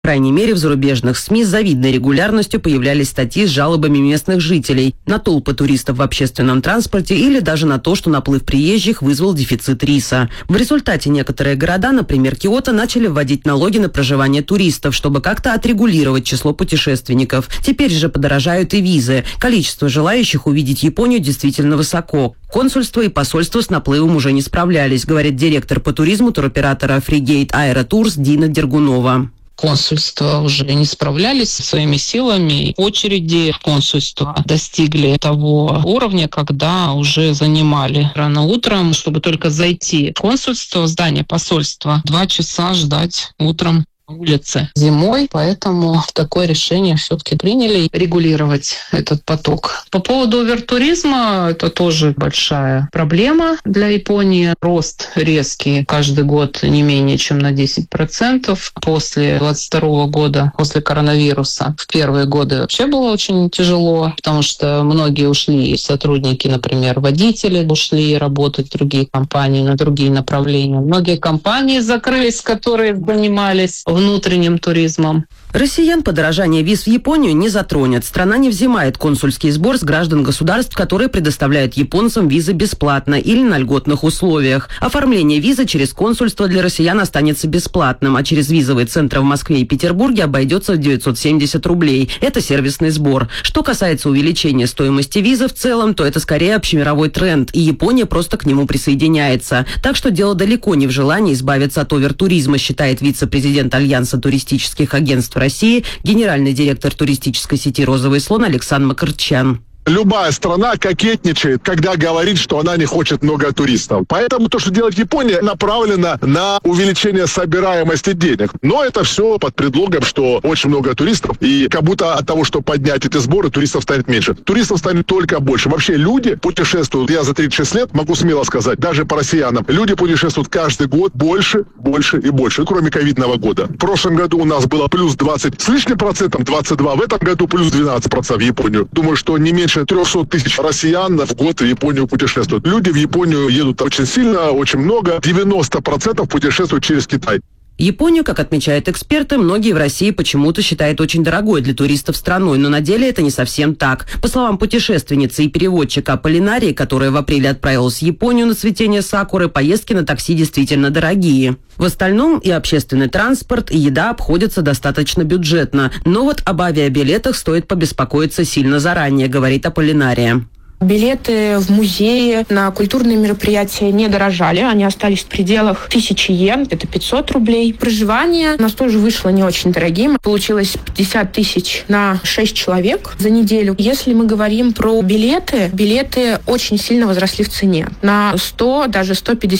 По крайней мере, в зарубежных СМИ с завидной регулярностью появлялись статьи с жалобами местных жителей на толпы туристов в общественном транспорте или даже на то, что наплыв приезжих вызвал дефицит риса. В результате некоторые города, например, Киото, начали вводить налоги на проживание туристов, чтобы как-то отрегулировать число путешественников. Теперь же подорожают и визы. Количество желающих увидеть Японию действительно высоко. Консульство и посольство с наплывом уже не справлялись, говорит директор по туризму туроператора Frigate Aerotours Дина Дергунова. Консульства уже не справлялись со своими силами. Очереди в консульство достигли того уровня, когда уже занимали рано утром, чтобы только зайти в консульство, в здание посольства, 2 часа ждать утром на улице зимой. Поэтому такое решение все-таки приняли регулировать этот поток. По поводу овертуризма, это тоже большая проблема для Японии. Рост резкий каждый год не менее чем на 10%. После 2022 года, после коронавируса, в первые годы вообще было очень тяжело, потому что многие ушли, сотрудники, например, водители ушли работать в другие компании, на другие направления. Многие компании закрылись, которые занимались внутренним туризмом. Россиян подорожание виз в Японию не затронет. Страна не взимает консульский сбор с граждан государств, которые предоставляют японцам визы бесплатно или на льготных условиях. Оформление визы через консульство для россиян останется бесплатным, а через визовые центры в Москве и Петербурге обойдется в 970 рублей. Это сервисный сбор. Что касается увеличения стоимости визы в целом, то это скорее общемировой тренд, и Япония просто к нему присоединяется. Так что дело далеко не в желании избавиться от овертуризма, считает вице-президент Альянса туристических агентств России, генеральный директор туристической сети «Розовый слон» Александр Макарчан. Любая страна кокетничает, когда говорит, что она не хочет много туристов. Поэтому то, что делает Япония, направлено на увеличение собираемости денег. Но это все под предлогом, что очень много туристов, и как будто от того, что поднять эти сборы, туристов станет меньше. Туристов станет только больше. Вообще люди путешествуют, я за 36 лет могу смело сказать, даже по россиянам, люди путешествуют каждый год больше, больше и больше, кроме ковидного года. В прошлом году у нас было плюс 20 с лишним процентом, 22, в этом году плюс 12% в Японию. Думаю, что не меньше 300 тысяч россиян в год в Японию путешествуют. Люди в Японию едут очень сильно, очень много. 90% путешествуют через Китай. Японию, как отмечают эксперты, многие в России почему-то считают очень дорогой для туристов страной, но на деле это не совсем так. По словам путешественницы и переводчика Аполлинарии, которая в апреле отправилась в Японию на цветение сакуры, поездки на такси действительно дорогие. В остальном и общественный транспорт, и еда обходятся достаточно бюджетно. Но вот об авиабилетах стоит побеспокоиться сильно заранее, говорит Аполлинария. Билеты в музеи на культурные мероприятия не дорожали, они остались в пределах 1000 йен, это 500 рублей. Проживание у нас тоже вышло не очень дорогим, получилось 50 тысяч на 6 человек за неделю. Если мы говорим про билеты очень сильно возросли в цене. На 100, даже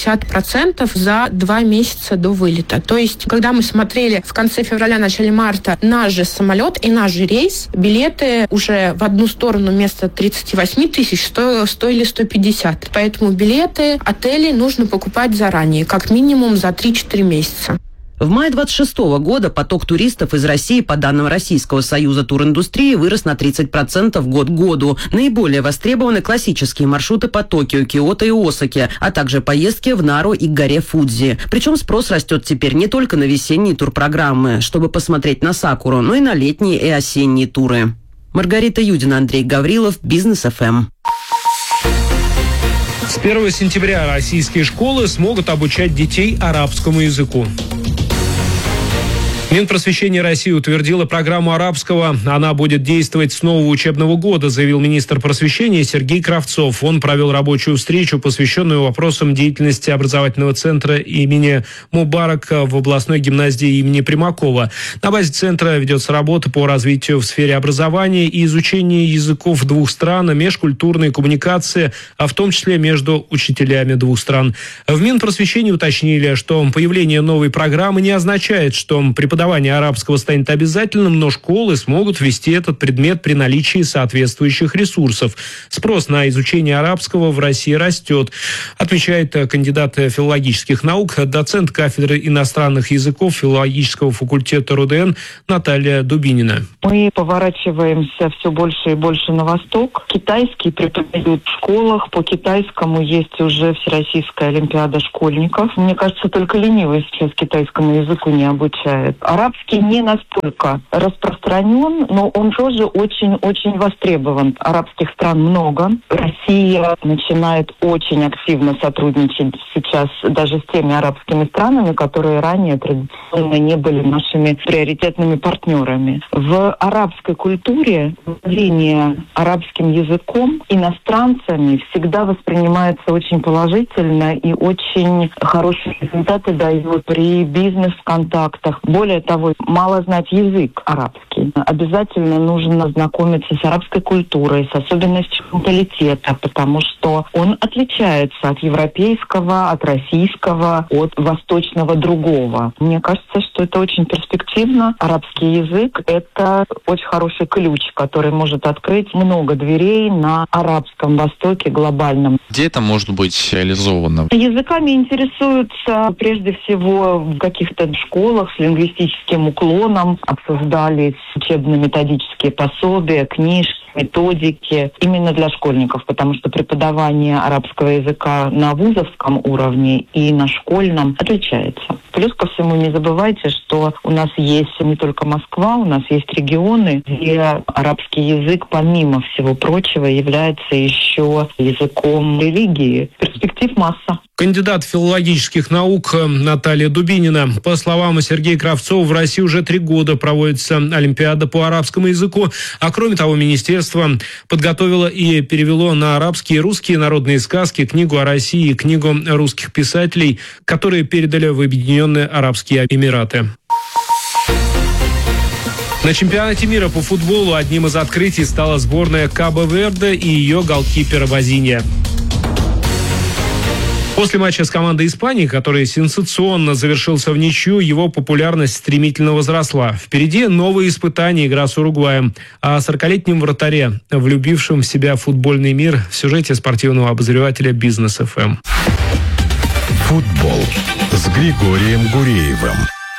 150% за 2 месяца до вылета. То есть, когда мы смотрели в конце февраля, начале марта наш же самолет и наш же рейс, билеты уже в одну сторону вместо 38 тысяч стоили 150. Поэтому билеты, отели нужно покупать заранее, как минимум за 3-4 месяца. В мае 26 года поток туристов из России, по данным Российского союза туриндустрии, вырос на 30% год к году. Наиболее востребованы классические маршруты по Токио, Киото и Осаке, а также поездки в Нару и к горе Фудзи. Причем спрос растет теперь не только на весенние турпрограммы, чтобы посмотреть на сакуру, но и на летние и осенние туры. Маргарита Юдина, Андрей Гаврилов, Бизнес ФМ. С 1 сентября российские школы смогут обучать детей арабскому языку. Минпросвещение России утвердило программу арабского. Она будет действовать с нового учебного года, заявил министр просвещения Сергей Кравцов. Он провел рабочую встречу, посвященную вопросам деятельности образовательного центра имени Мубарака в областной гимназии имени Примакова. На базе центра ведется работа по развитию в сфере образования и изучения языков двух стран, межкультурной коммуникации, а в том числе между учителями двух стран. В Минпросвещении уточнили, что появление новой программы не означает, что преподавание арабского станет обязательным, но школы смогут ввести этот предмет при наличии соответствующих ресурсов. Спрос на изучение арабского в России растет, отмечает кандидат филологических наук, доцент кафедры иностранных языков филологического факультета РУДН Наталья Дубинина. Мы поворачиваемся все больше и больше на восток. Китайский преподают в школах, по китайскому есть уже Всероссийская олимпиада школьников. Мне кажется, только ленивый сейчас китайскому языку не обучает. Арабский не настолько распространен, но он тоже очень-очень востребован. Арабских стран много. Россия начинает очень активно сотрудничать сейчас даже с теми арабскими странами, которые ранее традиционно не были нашими приоритетными партнерами. В арабской культуре владение арабским языком иностранцами всегда воспринимается очень положительно и очень хорошие результаты дает при бизнес-контактах. Более того, мало знать язык арабский. Обязательно нужно знакомиться с арабской культурой, с особенностями менталитета, потому что он отличается от европейского, от российского, от восточного другого. Мне кажется, что это очень перспективно. Арабский язык – это очень хороший ключ, который может открыть много дверей на Арабском Востоке глобальном. Где это может быть реализовано? Языками интересуются прежде всего в каких-то школах с лингвистическим уклоном. Обсуждались учебно-методические пособия, книжки, методики именно для школьников, потому что преподавание арабского языка на вузовском уровне и на школьном отличается. Плюс ко всему не забывайте, что у нас есть не только Москва, у нас есть регионы, где арабский язык, помимо всего прочего, является еще языком религии. Перспектив масса. Кандидат филологических наук Наталья Дубинина. По словам Сергея Кравцова, в России уже 3 года проводится Олимпиада по арабскому языку. А кроме того, министерство подготовило и перевело на арабские и русские народные сказки, книгу о России и книгу русских писателей, которые передали в Объединенные Арабские Эмираты. На чемпионате мира по футболу одним из открытий стала сборная Кабо-Верде и ее голкипер Вазинья. После матча с командой Испании, который сенсационно завершился в ничью, его популярность стремительно возросла. Впереди новые испытания, игра с Уругваем. О 40-летнем вратаре, влюбившем в себя футбольный мир, в сюжете спортивного обозревателя Бизнес ФМ. Футбол с Григорием Гуреевым.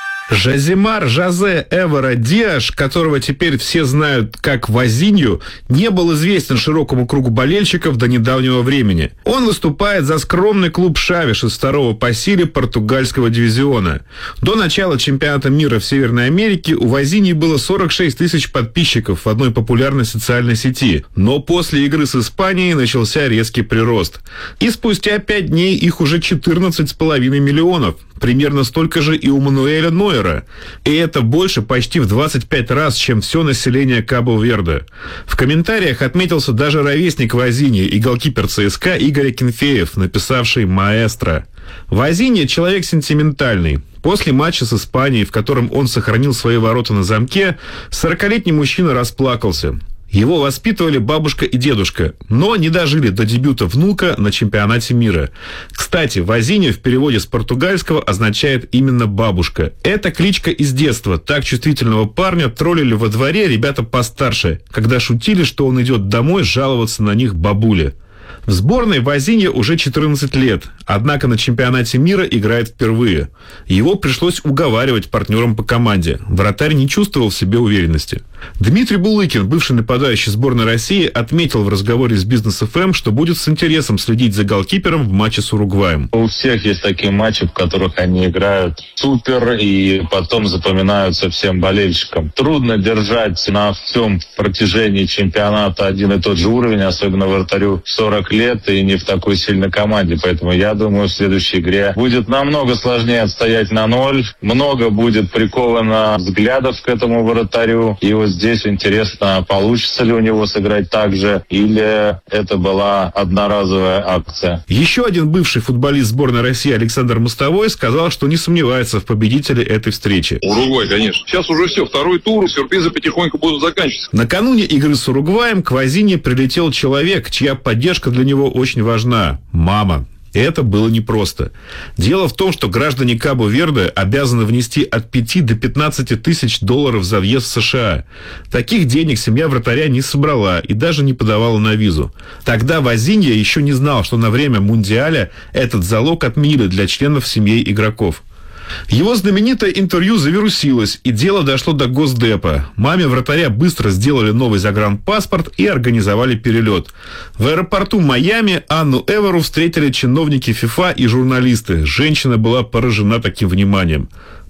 Жоземар Жозе Эвора Диаш, которого теперь все знают как Вазинью, не был известен широкому кругу болельщиков до недавнего времени. Он выступает за скромный клуб «Шавиш» из 2-го по силе португальского дивизиона. До начала чемпионата мира в Северной Америке у Вазиньи было 46 тысяч подписчиков в одной популярной социальной сети. Но после игры с Испанией начался резкий прирост. И спустя 5 дней их уже 14,5 миллионов. Примерно столько же и у Мануэля Нойера. И это больше почти в 25 раз, чем все население Кабо-Верде. В комментариях отметился даже ровесник Вазиньи и голкипер ЦСКА Игорь Акинфеев, написавший «Маэстро». Вазинья – человек сентиментальный. После матча с Испанией, в котором он сохранил свои ворота на замке, 40-летний мужчина расплакался. Его воспитывали бабушка и дедушка, но не дожили до дебюта внука на чемпионате мира. Кстати, Вазинья в переводе с португальского означает именно «бабушка». Это кличка из детства. Так чувствительного парня троллили во дворе ребята постарше, когда шутили, что он идет домой жаловаться на них бабуле. В сборной Вазинья уже 14 лет, однако на чемпионате мира играет впервые. Его пришлось уговаривать партнерам по команде. Вратарь не чувствовал в себе уверенности. Дмитрий Булыкин, бывший нападающий сборной России, отметил в разговоре с Бизнес ФМ, что будет с интересом следить за голкипером в матче с Уругваем. У всех есть такие матчи, в которых они играют супер и потом запоминаются всем болельщикам. Трудно держать на всем протяжении чемпионата один и тот же уровень, особенно вратарю 40 лет и не в такой сильной команде. Поэтому я думаю, в следующей игре будет намного сложнее отстоять на 0. Много будет приковано взглядов к этому вратарю. И вот здесь интересно, получится ли у него сыграть так же, или это была одноразовая акция. Еще один бывший футболист сборной России Александр Мостовой сказал, что не сомневается в победителе этой встречи. Уругвай, конечно. Сейчас уже все, второй тур, сюрпризы потихоньку будут заканчиваться. Накануне игры с Уругваем к Вазинье прилетел человек, чья поддержка для него очень важна – мама. И это было непросто. Дело в том, что граждане Кабо-Верде обязаны внести от 5 до 15 тысяч долларов за въезд в США. Таких денег семья вратаря не собрала и даже не подавала на визу. Тогда Вазинья еще не знал, что на время Мундиаля этот залог отменили для членов семей игроков. Его знаменитое интервью завирусилось, и дело дошло до Госдепа. Маме вратаря быстро сделали новый загранпаспорт и организовали перелет. В аэропорту Майами Анну Эвору встретили чиновники ФИФА и журналисты. Женщина была поражена таким вниманием.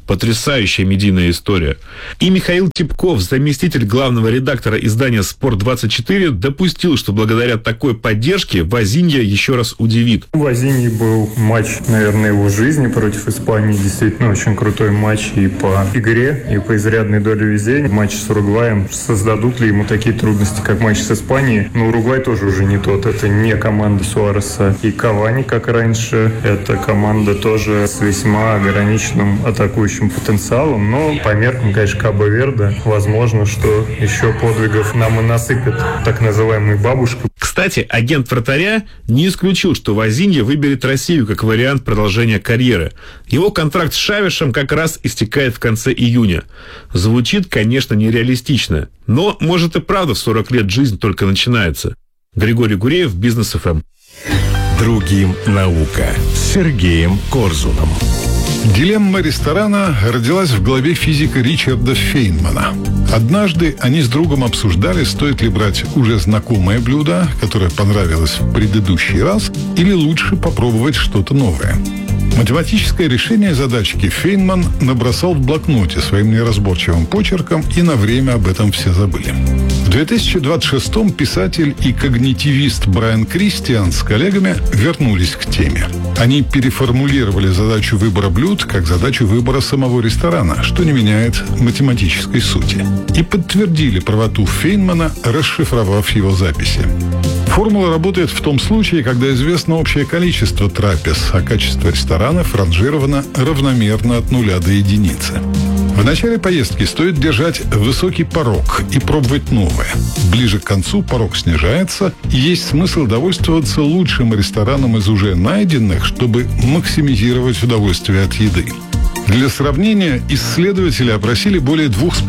Потрясающая медийная история. И Михаил Типков, заместитель главного редактора издания «Спорт-24», допустил, что благодаря такой поддержке Вазинья еще раз удивит. У Вазиньи был матч, наверное, его жизни против Испании. Действительно очень крутой матч и по игре, и по изрядной доле везения. Матч с Уругваем. Создадут ли ему такие трудности, как матч с Испанией? Но Уругвай тоже уже не тот. Это не команда Суареса и Кавани, как раньше. Это команда тоже с весьма ограниченным атакующим потенциалом. Но по меркам, конечно, Кабо-Верде, возможно, что еще подвигов нам и насыпет так называемый бабушка. Кстати, агент вратаря не исключил, что Вазинья выберет Россию как вариант продолжения карьеры. Его контракт с Шавишем как раз истекает в конце июня. Звучит, конечно, нереалистично, но, может, и правда в 40 лет жизнь только начинается. Григорий Гуреев, Бизнес ФМ. Другим наука с Сергеем Корзуном. Дилемма ресторана родилась в голове физика Ричарда Фейнмана. Однажды они с другом обсуждали, стоит ли брать уже знакомое блюдо, которое понравилось в предыдущий раз, или лучше попробовать что-то новое. Математическое решение задачки Фейнман набросал в блокноте своим неразборчивым почерком, и на время об этом все забыли. В 2026-м писатель и когнитивист Брайан Кристиан с коллегами вернулись к теме. Они переформулировали задачу выбора блюд как задачу выбора самого ресторана, что не меняет математической сути. И подтвердили правоту Фейнмана, расшифровав его записи. Формула работает в том случае, когда известно общее количество трапез, а качество ресторанов ранжировано равномерно от 0 до единицы. В начале поездки стоит держать высокий порог и пробовать новое. Ближе к концу порог снижается, и есть смысл довольствоваться лучшим рестораном из уже найденных, чтобы максимизировать удовольствие от еды. Для сравнения, исследователи опросили более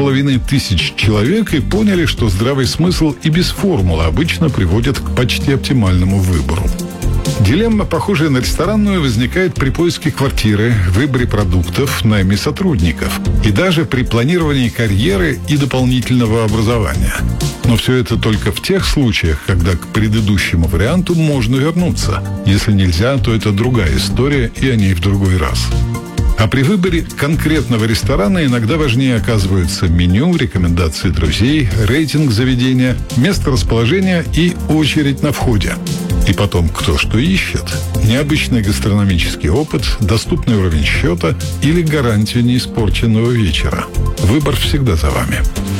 2500 человек и поняли, что здравый смысл и без формулы обычно приводит к почти оптимальному выбору. Дилемма, похожая на ресторанную, возникает при поиске квартиры, выборе продуктов, найме сотрудников и даже при планировании карьеры и дополнительного образования. Но все это только в тех случаях, когда к предыдущему варианту можно вернуться. Если нельзя, то это другая история, и о ней в другой раз. А при выборе конкретного ресторана иногда важнее оказываются меню, рекомендации друзей, рейтинг заведения, место расположения и очередь на входе. И потом, кто что ищет. Необычный гастрономический опыт, доступный уровень счета или гарантия неиспорченного вечера. Выбор всегда за вами.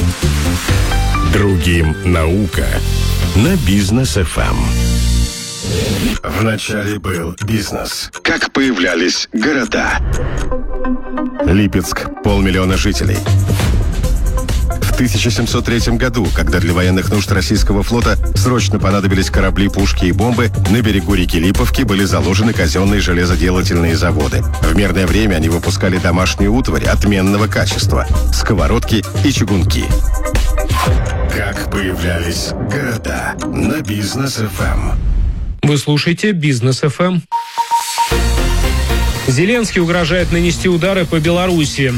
Другим наука на Бизнес ФМ. Вначале был бизнес. Как появлялись города. Липецк – 500 000 жителей. В 1703 году, когда для военных нужд российского флота срочно понадобились корабли, пушки и бомбы, на берегу реки Липовки были заложены казенные железоделательные заводы. В мирное время они выпускали домашнюю утварь отменного качества – сковородки и чугунки. Как появлялись города на Бизнес ФМ. Вы слушаете Бизнес ФМ. Зеленский угрожает нанести удары по Белоруссии.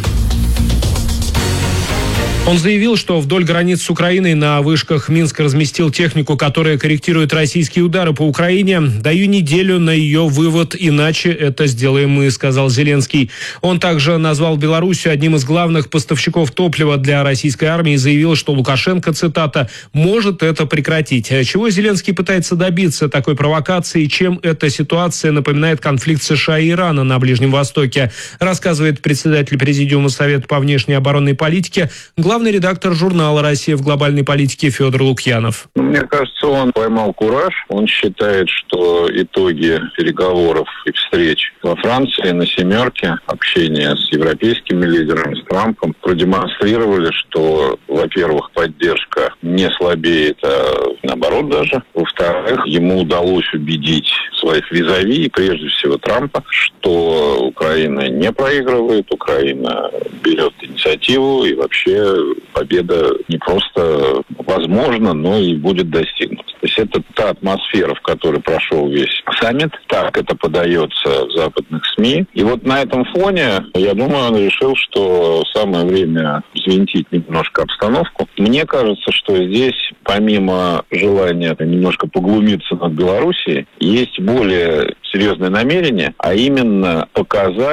Он заявил, что вдоль границ с Украиной на вышках Минска разместил технику, которая корректирует российские удары по Украине. «Даю неделю на ее вывод, иначе это сделаем мы», — сказал Зеленский. Он также назвал Белоруссию одним из главных поставщиков топлива для российской армии и заявил, что Лукашенко, цитата, «может это прекратить». Чего Зеленский пытается добиться такой провокации и чем эта ситуация напоминает конфликт США и Ирана на Ближнем Востоке, рассказывает председатель Президиума Совета по внешней оборонной политике, главный редактор журнала «Россия в глобальной политике» Федор Лукьянов. Мне кажется, он поймал кураж. Он считает, что итоги переговоров и встреч во Франции на «семерке», общения с европейскими лидерами, с Трампом, продемонстрировали, что, во-первых, поддержка не слабеет, а наоборот даже. Во-вторых, ему удалось убедить своих визави, прежде всего Трампа, что Украина не проигрывает, Украина берет инициативу, и вообще победа не просто возможна, но и будет достигнута. То есть это та атмосфера, в которой прошел весь саммит. Так это подается в западных СМИ. И вот на этом фоне, я думаю, он решил, что самое время взвинтить немножко обстановку. Мне кажется, что здесь, помимо желания немножко поглумиться над Белоруссией, есть более серьезное намерение, а именно показать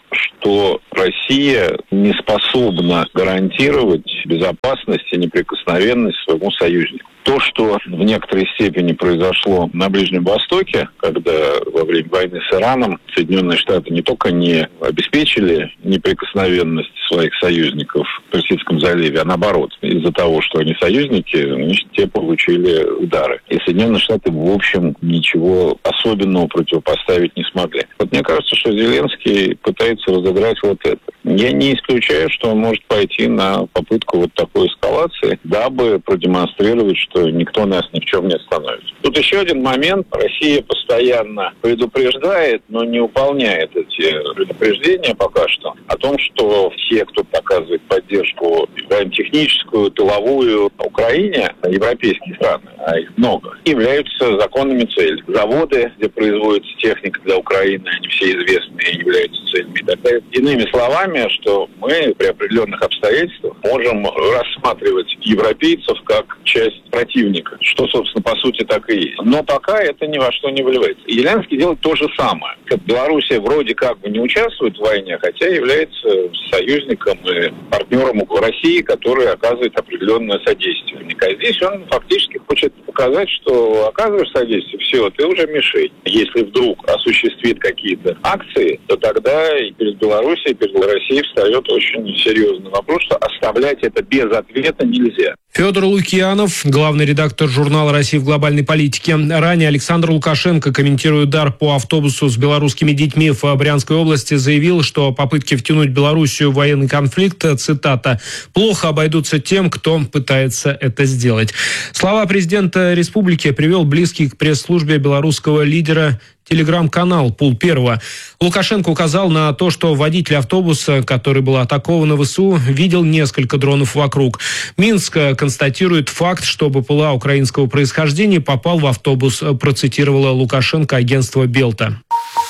что Россия не способна гарантировать безопасность и неприкосновенность своему союзнику. То, что в некоторой степени произошло на Ближнем Востоке, когда во время войны с Ираном Соединенные Штаты не только не обеспечили неприкосновенность своих союзников в Персидском заливе, а наоборот, из-за того, что они союзники, значит, те получили удары. И Соединенные Штаты, в общем, ничего особенного противопоставить не смогли. Вот мне кажется, что Зеленский пытается разыграть вот это. Я не исключаю, что он может пойти на попытку вот такой эскалации, дабы продемонстрировать, что никто нас ни в чем не остановит. Тут еще один момент. Россия постоянно предупреждает, но не выполняет эти предупреждения пока что о том, что все, кто показывает поддержку военно-техническую, тыловую Украине, европейские страны, а их много, являются законными целями. Заводы, где производится техника для Украины, они все известные, являются целями и так далее. Иными словами, что мы при определенных обстоятельствах можем рассматривать европейцев как часть противника, что, собственно, по сути так и есть. Но пока это ни во что не выливается. И Зеленский делает то же самое. Белоруссия вроде как бы не участвует в войне, хотя является союзником и партнером России, который оказывает определенное содействие. А здесь он фактически хочет показать, что оказываешь содействие, все, ты уже мишень. Если вдруг осуществит какие-то акции, то тогда и перед Белоруссией, и перед Россией встает очень серьезный вопрос, что оставлять это без ответа нельзя. Федор Лукьянов, главный редактор журнала «Россия в глобальной политике». Ранее Александр Лукашенко, комментируя удар по автобусу с белорусскими детьми в Брянской области, заявил, что попытки втянуть Белоруссию в военный конфликт, цитата, «плохо обойдутся тем, кто пытается это сделать». Слова президента республики привел близкий к пресс-службе белорусского лидера телеграм-канал «Пул-1». Лукашенко указал на то, что водитель автобуса, который был атакован на ВСУ, видел несколько дронов вокруг. Минск констатирует факт, что БПЛА украинского происхождения попал в автобус, процитировало Лукашенко агентство «Белта».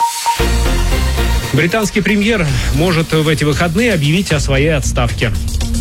Британский премьер может в эти выходные объявить о своей отставке.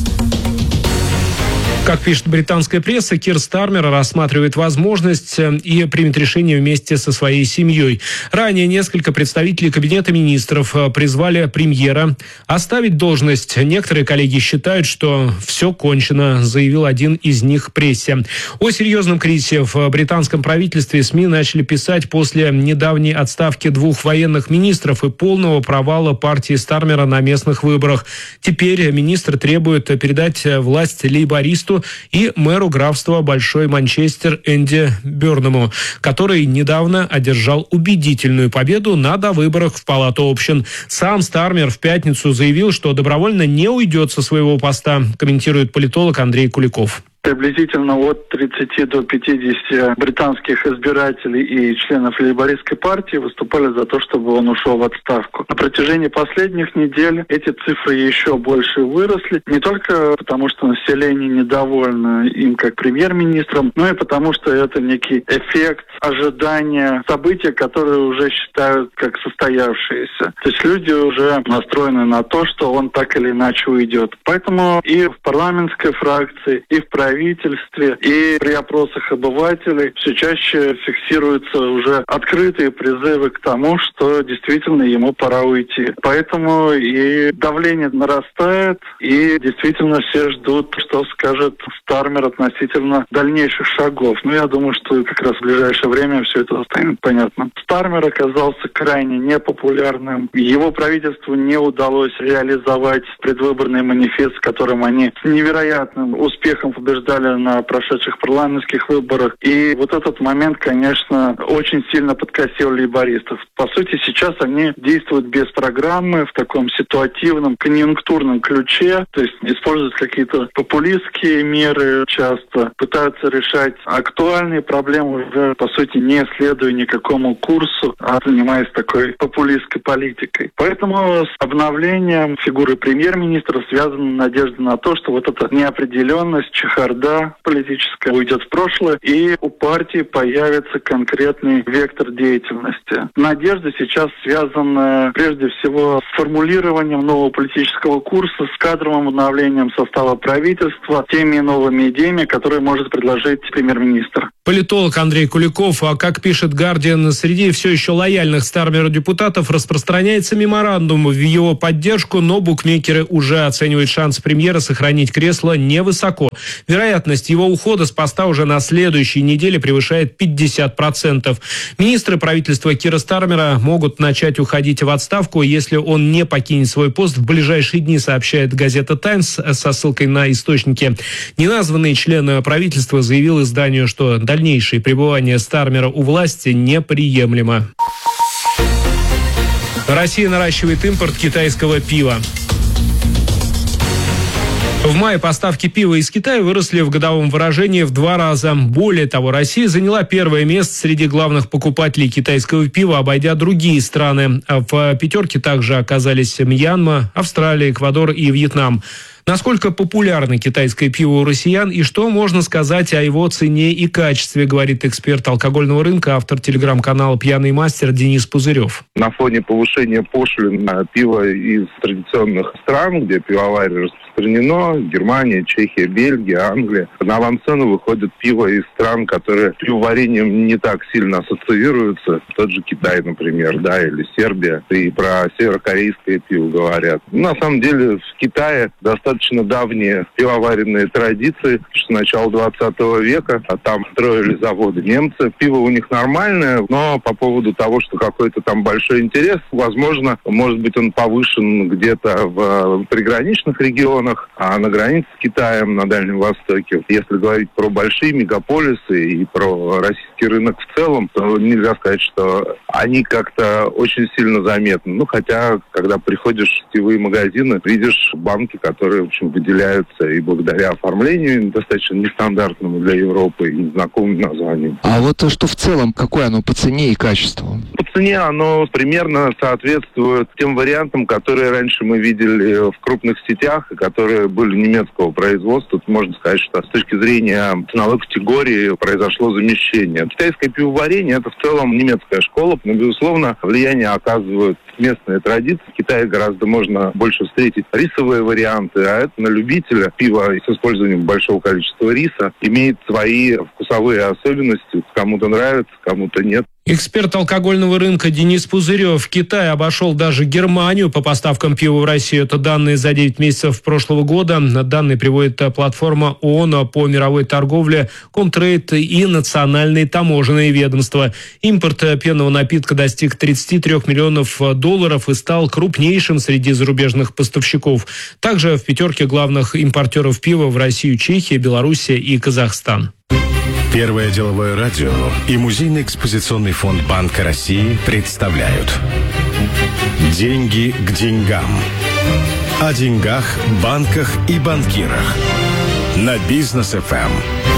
Как пишет британская пресса, Кир Стармер рассматривает возможность и примет решение вместе со своей семьей. Ранее несколько представителей Кабинета министров призвали премьера оставить должность. Некоторые коллеги считают, что все кончено, заявил один из них прессе. О серьезном кризисе в британском правительстве СМИ начали писать после недавней отставки двух военных министров и полного провала партии Стармера на местных выборах. Теперь министр требует передать власть лейбористу и мэру графства Большой Манчестер Энди Бёрному, который недавно одержал убедительную победу на довыборах в Палату общин. Сам Стармер в пятницу заявил, что добровольно не уйдет со своего поста, комментирует политолог Андрей Куликов. Приблизительно от 30 до 50 британских избирателей и членов лейбористской партии выступали за то, чтобы он ушел в отставку. На протяжении последних недель эти цифры еще больше выросли. Не только потому, что население недовольно им как премьер-министром, но и потому, что это некий эффект ожидания события, которые уже считают как состоявшиеся. То есть люди уже настроены на то, что он так или иначе уйдет. Поэтому и в парламентской фракции, и в правительстве, и при опросах обывателей все чаще фиксируются уже открытые призывы к тому, что действительно ему пора уйти. Поэтому и давление нарастает, и действительно все ждут, что скажет Стармер относительно дальнейших шагов. Но я думаю, что как раз в ближайшее время все это станет понятно. Стармер оказался крайне непопулярным. Его правительству не удалось реализовать предвыборный манифест, с которым они с невероятным успехом побеждали на прошедших парламентских выборах. И вот этот момент, конечно, очень сильно подкосил лейбористов. По сути, сейчас они действуют без программы, в таком ситуативном, конъюнктурном ключе, то есть используют какие-то популистские меры часто, пытаются решать актуальные проблемы, уже, по сути, не следуя никакому курсу, а занимаясь такой популистской политикой. Поэтому с обновлением фигуры премьер-министра связана надежда на то, что вот эта неопределенность, чехарда политическая уйдет в прошлое, и у партии появится конкретный вектор деятельности. Надежда сейчас связана прежде всего с формулированием нового политического курса, с кадровым обновлением состава правительства, теми новыми идеями, которые может предложить премьер-министр. Политолог Андрей Куликов, а как пишет «Гардиан», среди все еще лояльных Стармеру депутатов распространяется меморандум в его поддержку, но букмекеры уже оценивают шанс премьера сохранить кресло невысоко. Вероятность его ухода с поста уже на следующей неделе превышает 50%. Министры правительства Кира Стармера могут начать уходить в отставку, если он не покинет свой пост в ближайшие дни, сообщает газета «Таймс» со ссылкой на источники. Неназванный член правительства заявил изданию, что дальнейшее пребывание Стармера у власти неприемлемо. Россия наращивает импорт китайского пива. В мае поставки пива из Китая выросли в годовом выражении в 2 раза. Более того, Россия заняла первое место среди главных покупателей китайского пива, обойдя другие страны. В пятерке также оказались Мьянма, Австралия, Эквадор и Вьетнам. Насколько популярно китайское пиво у россиян и что можно сказать о его цене и качестве, говорит эксперт алкогольного рынка, автор телеграм-канала «Пьяный мастер» Денис Пузырев. На фоне повышения пошлин на пиво из традиционных стран, где пивоварение распространено, Германия, Чехия, Бельгия, Англия, на авансцену выходит пиво из стран, которые с пивоварением не так сильно ассоциируются. Тот же Китай, например, да, или Сербия. И про северокорейское пиво говорят. На самом деле в Китае достаточно давние пивоваренные традиции, с начала 20 века, а там строили заводы немцы. Пиво у них нормальное, но по поводу того, что какой-то там большой интерес, возможно, может быть, он повышен где-то в приграничных регионах, а на границе с Китаем, на Дальнем Востоке. Если говорить про большие мегаполисы и про российский рынок в целом, то нельзя сказать, что они как-то очень сильно заметны. Ну, хотя, когда приходишь в сетевые магазины, видишь банки, которые, в общем, выделяются и благодаря оформлению достаточно нестандартному для Европы и незнакомым названию. А вот что в целом, какое оно по цене и качеству? По цене оно примерно соответствует тем вариантам, которые раньше мы видели в крупных сетях, и которые были немецкого производства. Тут можно сказать, что с точки зрения ценовой категории произошло замещение. Китайское пивоварение – это в целом немецкая школа, но, безусловно, влияние оказывают местные традиции. В Китае гораздо можно больше встретить рисовые варианты, а это на любителя. Пиво с использованием большого количества риса имеет свои вкусовые особенности. Кому-то нравится, кому-то нет. Эксперт алкогольного рынка Денис Пузырев. Китай обошел даже Германию по поставкам пива в Россию. Это данные за 9 месяцев прошлого года. Данные приводит платформа ООН по мировой торговле Комтрейд и национальные таможенные ведомства. Импорт пенного напитка достиг 33 миллионов долларов и стал крупнейшим среди зарубежных поставщиков. Также в пятерке главных импортеров пива в Россию Чехия, Белоруссия и Казахстан. Первое деловое радио и Музейный экспозиционный фонд Банка России представляют «Деньги к деньгам». О деньгах, банках и банкирах. На Бизнес ФМ.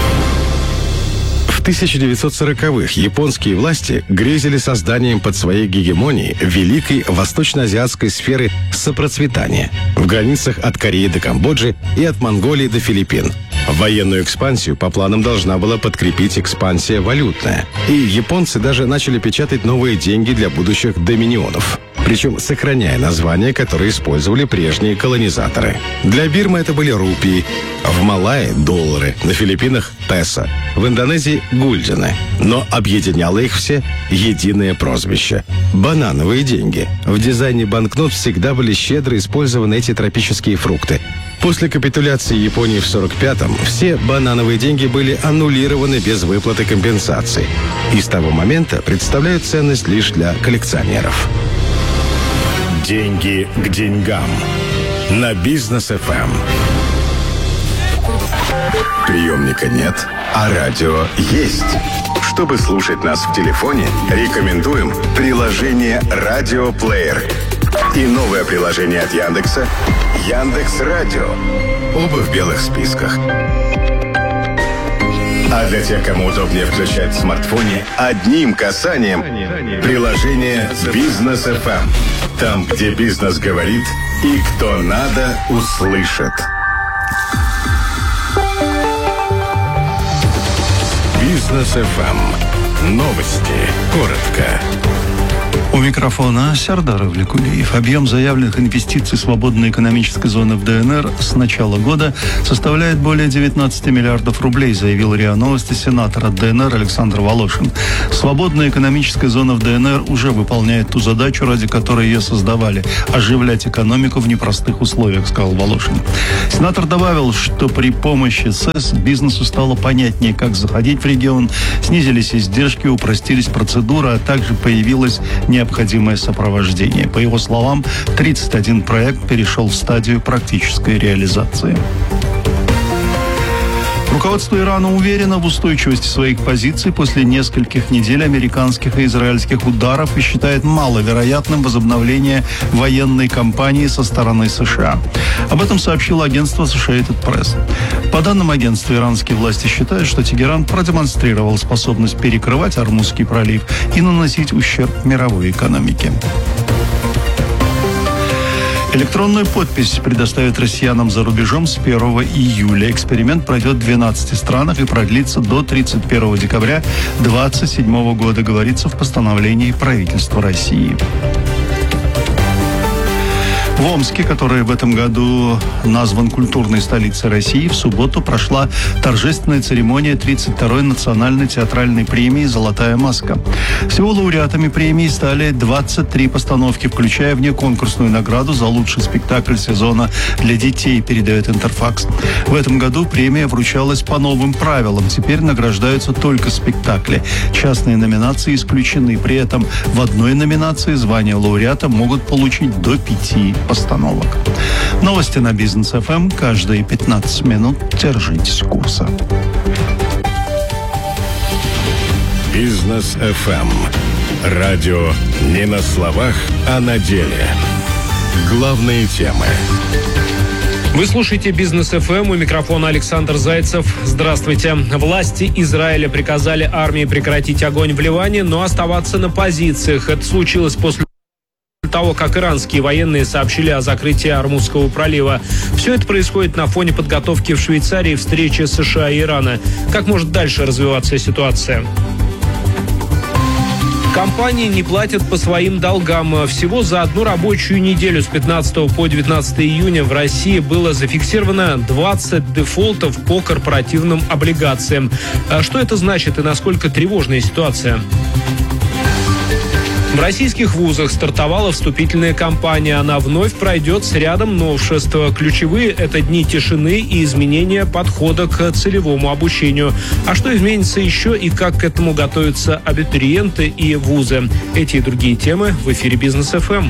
В 1940-х японские власти грезили созданием под своей гегемонией великой восточно-азиатской сферы сопроцветания в границах от Кореи до Камбоджи и от Монголии до Филиппин. Военную экспансию по планам должна была подкрепить экспансия валютная. И японцы даже начали печатать новые деньги для будущих доминионов. Причем сохраняя названия, которые использовали прежние колонизаторы. Для Бирмы это были рупии, в Малайи – доллары, на Филиппинах – песо, в Индонезии – гульдены. Но объединяло их все единое прозвище – банановые деньги. В дизайне банкнот всегда были щедро использованы эти тропические фрукты. После капитуляции Японии в 1945-м все банановые деньги были аннулированы без выплаты компенсации. И с того момента представляют ценность лишь для коллекционеров. Деньги к деньгам. На Бизнес ФМ. Приемника нет, а радио есть. Чтобы слушать нас в телефоне, рекомендуем приложение «Радиоплеер». И новое приложение от Яндекса «Яндекс.Радио». Оба в белых списках. А для тех, кому удобнее включать в смартфоне одним касанием приложение «Бизнес ФМ». Там, где бизнес говорит и кто надо, услышит. Бизнес ФМ. Новости. Коротко. У микрофона Сардар Авликулиев. Объем заявленных инвестиций свободной экономической зоны в ДНР с начала года составляет более 19 миллиардов рублей, заявил РИА Новости сенатор от ДНР Александр Волошин. Свободная экономическая зона в ДНР уже выполняет ту задачу, ради которой ее создавали – оживлять экономику в непростых условиях, сказал Волошин. Сенатор добавил, что при помощи СЭС бизнесу стало понятнее, как заходить в регион, снизились издержки, упростились процедуры, а также появилось необходимое сопровождение. По его словам, 31 проект перешел в стадию практической реализации. Руководство Ирана уверено в устойчивости своих позиций после нескольких недель американских и израильских ударов и считает маловероятным возобновление военной кампании со стороны США. Об этом сообщило агентство Associated Press. По данным агентства, иранские власти считают, что Тегеран продемонстрировал способность перекрывать Ормузский пролив и наносить ущерб мировой экономике. Электронную подпись предоставят россиянам за рубежом с 1 июля. Эксперимент пройдет в 12 странах и продлится до 31 декабря 2027 года, говорится в постановлении правительства России. В Омске, который в этом году назван культурной столицей России, в субботу прошла торжественная церемония 32-й национальной театральной премии «Золотая маска». Всего лауреатами премии стали 23 постановки, включая внеконкурсную награду за лучший спектакль сезона для детей, передает Интерфакс. В этом году премия вручалась по новым правилам. Теперь награждаются только спектакли. Частные номинации исключены. При этом в одной номинации звание лауреата могут получить до 5 постановок. Новости на Бизнес ФМ каждые 15 минут. Держитесь курса. Бизнес ФМ. Радио не на словах, а на деле. Главные темы. Вы слушаете Бизнес ФМ, у микрофона Александр Зайцев. Здравствуйте. Власти Израиля приказали армии прекратить огонь в Ливане, но оставаться на позициях. Это случилось после того, как иранские военные сообщили о закрытии Ормузского пролива. Все это происходит на фоне подготовки в Швейцарии встречи США и Ирана. Как может дальше развиваться ситуация? Компании не платят по своим долгам. Всего за одну рабочую неделю с 15 по 19 июня в России было зафиксировано 20 дефолтов по корпоративным облигациям. Что это значит и насколько тревожная ситуация? В российских вузах стартовала вступительная кампания. Она вновь пройдет с рядом новшеств. Ключевые – это дни тишины и изменения подхода к целевому обучению. А что изменится еще и как к этому готовятся абитуриенты и вузы? Эти и другие темы в эфире Бизнес ФМ.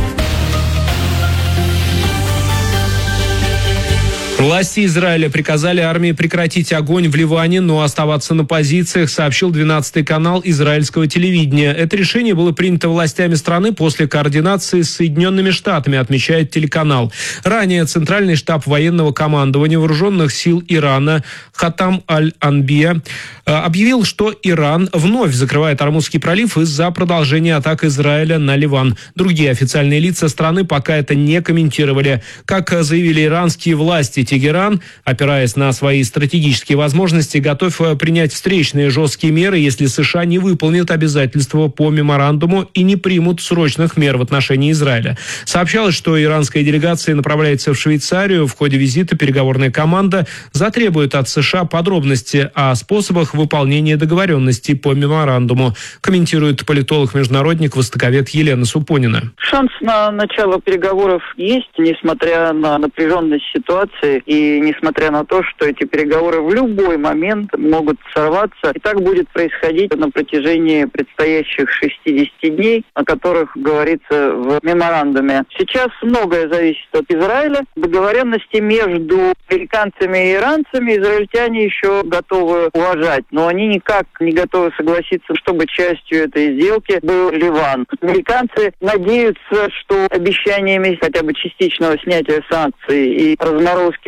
Власти Израиля приказали армии прекратить огонь в Ливане, но оставаться на позициях, сообщил 12-й канал израильского телевидения. Это решение было принято властями страны после координации с Соединенными Штатами, отмечает телеканал. Ранее Центральный штаб военного командования вооруженных сил Ирана Хатам Аль-Анбия объявил, что Иран вновь закрывает Ормузский пролив из-за продолжения атак Израиля на Ливан. Другие официальные лица страны пока это не комментировали. Как заявили иранские власти, Тегеран, опираясь на свои стратегические возможности, готов принять встречные жесткие меры, если США не выполнят обязательства по меморандуму и не примут срочных мер в отношении Израиля. Сообщалось, что иранская делегация направляется в Швейцарию. В ходе визита переговорная команда затребует от США подробности о способах выполнения договоренностей по меморандуму, комментирует политолог-международник, востоковед Елена Супонина. Шанс на начало переговоров есть, несмотря на напряженность ситуации и несмотря на то, что эти переговоры в любой момент могут сорваться. И так будет происходить на протяжении предстоящих 60 дней, о которых говорится в меморандуме. Сейчас многое зависит от Израиля. Договоренности между американцами и иранцами израильтяне еще готовы уважать, но они никак не готовы согласиться, чтобы частью этой сделки был Ливан. Американцы надеются, что обещаниями хотя бы частичного снятия санкций и разморозки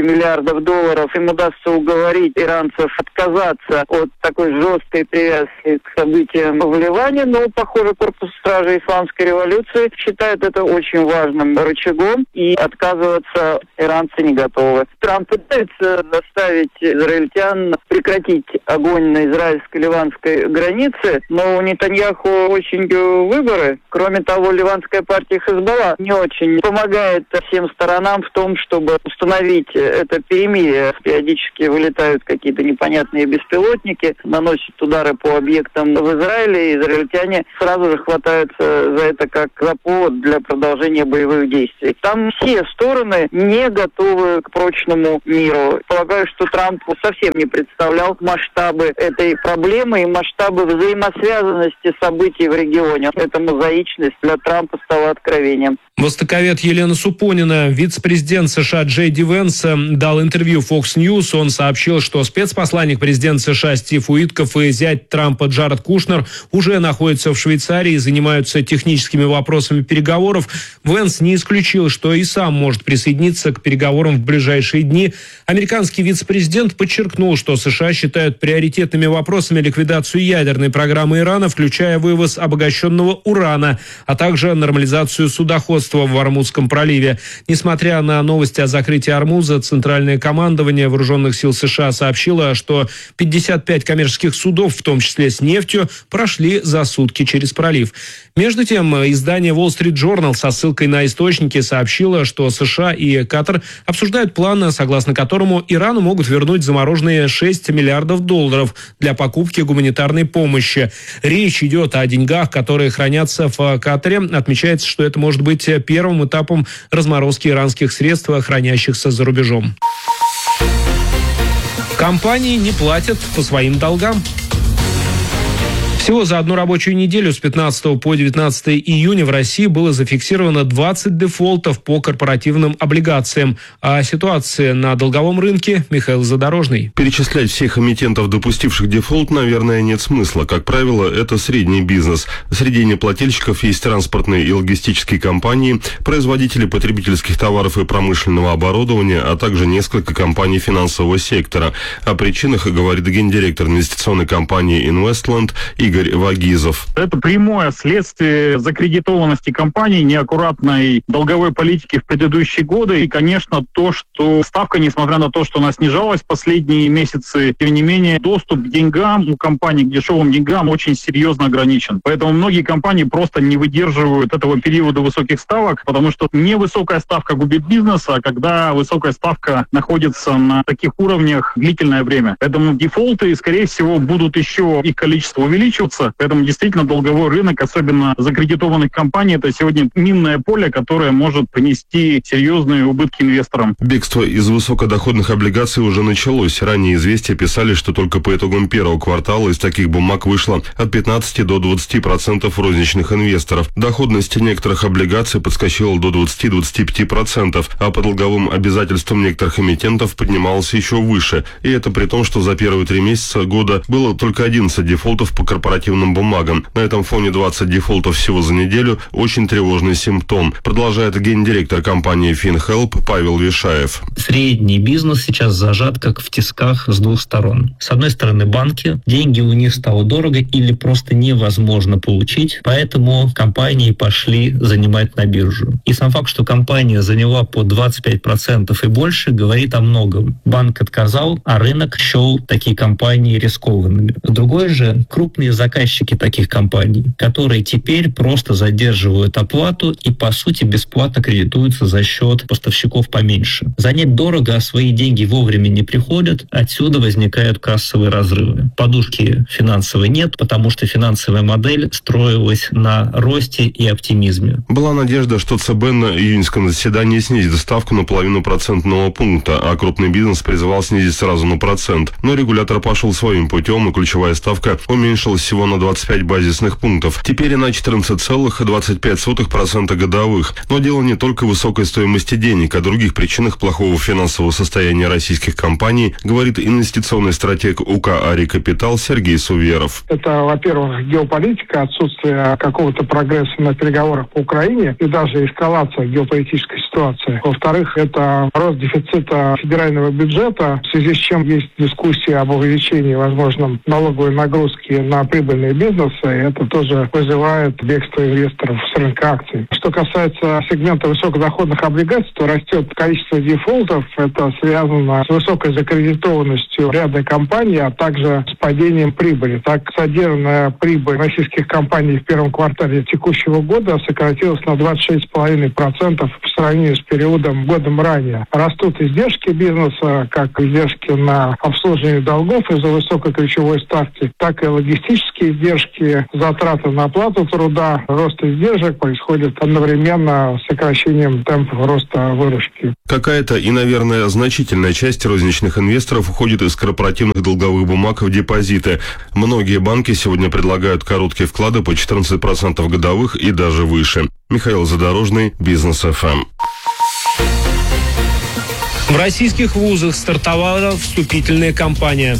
миллиардов долларов, им удастся уговорить иранцев отказаться от такой жесткой привязки к событиям в Ливане. Но, похоже, корпус стражи исламской революции считает это очень важным рычагом, и отказываться иранцы не готовы. Трамп пытается заставить израильтян прекратить огонь на израильско-ливанской границе, но у Нетаньяху очень выборы. Кроме того, ливанская партия Хезболла не очень помогает всем сторонам в том, чтобы установить это перемирие. Периодически вылетают какие-то непонятные беспилотники, наносят удары по объектам в Израиле, и израильтяне сразу же хватаются за это как за повод для продолжения боевых действий. Там все стороны не готовы к прочному миру. Полагаю, что Трамп совсем не представлял масштабы этой проблемы и масштабы взаимосвязанности событий в регионе. Эта мозаичность для Трампа стала откровением. Востоковед Елена Супонина, вице-президент США Джей Ди Венс, дал интервью Fox News. Он сообщил, что спецпосланник президента США Стив Уитков и зять Трампа Джаред Кушнер уже находятся в Швейцарии и занимаются техническими вопросами переговоров. Венс не исключил, что и сам может присоединиться к переговорам в ближайшие дни. Американский вице-президент подчеркнул, что США считают приоритетными вопросами ликвидацию ядерной программы Ирана, включая вывоз обогащенного урана, а также нормализацию судоходства в Ормузском проливе. Несмотря на новости о закрытии Ормуза, Центральное командование Вооруженных сил США сообщило, что 55 коммерческих судов, в том числе с нефтью, прошли за сутки через пролив. Между тем, издание Wall Street Journal со ссылкой на источники сообщило, что США и Катар обсуждают план, согласно которому Ирану могут вернуть замороженные $6 миллиардов для покупки гуманитарной помощи. Речь идет о деньгах, которые хранятся в Катаре. Отмечается, что это может быть первым этапом разморозки иранских средств, хранящихся за рубежом. Компании не платят по своим долгам. Всего за одну рабочую неделю с 15 по 19 июня в России было зафиксировано 20 дефолтов по корпоративным облигациям. О ситуации на долговом рынке Михаил Задорожный. Перечислять всех эмитентов, допустивших дефолт, наверное, нет смысла. Как правило, это средний бизнес. Среди неплательщиков есть транспортные и логистические компании, производители потребительских товаров и промышленного оборудования, а также несколько компаний финансового сектора. О причинах говорит гендиректор инвестиционной компании «Инвестленд» Игорь Вагизов. Это прямое следствие закредитованности компаний, неаккуратной долговой политики в предыдущие годы. И, конечно, то, что ставка, несмотря на то, что она снижалась в последние месяцы, тем не менее, доступ к деньгам у компаний, к дешевым деньгам, очень серьезно ограничен. Поэтому многие компании просто не выдерживают этого периода высоких ставок, потому что невысокая ставка губит бизнес, а когда высокая ставка находится на таких уровнях длительное время. Поэтому дефолты, скорее всего, будут еще, их количество увеличиваться. Поэтому действительно долговой рынок, особенно закредитованных компаний, это сегодня минное поле, которое может принести серьезные убытки инвесторам. Бегство из высокодоходных облигаций уже началось. Ранее «Известия» писали, что только по итогам первого квартала из таких бумаг вышло от 15 до 20% розничных инвесторов. Доходность некоторых облигаций подскочила до 20-25%, а по долговым обязательствам некоторых эмитентов поднималась еще выше. И это при том, что за первые 3 месяца года было только 11 дефолтов по корпоративным бумагам. На этом фоне 20 дефолтов всего за неделю – очень тревожный симптом, продолжает гендиректор компании FinHelp Павел Вишаев. Средний бизнес сейчас зажат как в тисках с двух сторон. С одной стороны, банки, деньги у них стало дорого или просто невозможно получить, поэтому компании пошли занимать на биржу. И сам факт, что компания заняла по 25% и больше, говорит о многом. Банк отказал, а рынок счел такие компании рискованными. Другой же, крупные заказчики таких компаний, которые теперь просто задерживают оплату и, по сути, бесплатно кредитуются за счет поставщиков поменьше. Занять дорого, а свои деньги вовремя не приходят, отсюда возникают кассовые разрывы. Подушки финансовой нет, потому что финансовая модель строилась на росте и оптимизме. Была надежда, что ЦБ на июньском заседании снизит ставку на 0,5% пункта, а крупный бизнес призывал снизить сразу на 1%. Но регулятор пошел своим путем, и ключевая ставка уменьшилась всего на 25 базисных пунктов. Теперь на 14,25% годовых. Но дело не только в высокой стоимости денег, о других причинах плохого финансового состояния российских компаний говорит инвестиционный стратег УК «Ари Капитал» Сергей Суверов. Это, во-первых, геополитика, отсутствие какого-то прогресса на переговорах по Украине и даже эскалация геополитической ситуации. Во-вторых, это рост дефицита федерального бюджета, в связи с чем есть дискуссия об увеличении, возможном, налоговой нагрузки на прибыльные бизнесы. И это тоже вызывает бегство инвесторов с рынка акций. Что касается сегмента высокодоходных облигаций, то растет количество дефолтов. Это связано с высокой закредитованностью ряда компаний, а также с падением прибыли. Так, содержанная прибыль российских компаний в первом квартале текущего года сократилась на 26,5% в сравнении с периодом годом ранее. Растут издержки бизнеса, как издержки на обслуживание долгов из-за высокой ключевой ставки, так и логистические издержки, затраты на оплату труда. Рост издержек происходит одновременно с сокращением темпов роста выручки. Какая-то и, наверное, значительная часть розничных инвесторов уходит из корпоративных долговых бумаг в депозиты. Многие банки сегодня предлагают короткие вклады по 14% годовых и даже выше. Михаил Задорожный, Бизнес ФМ. В российских вузах стартовала вступительная кампания.